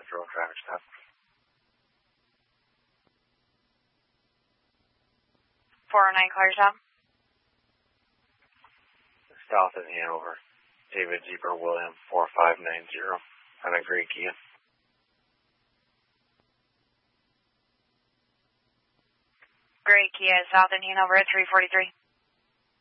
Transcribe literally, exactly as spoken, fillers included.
Road traffic stop. four oh nine Clear Shop. South in Hanover. David Zebra William four five nine zero on a gray Kia. Gray Kia, South in Hanover at three forty-three.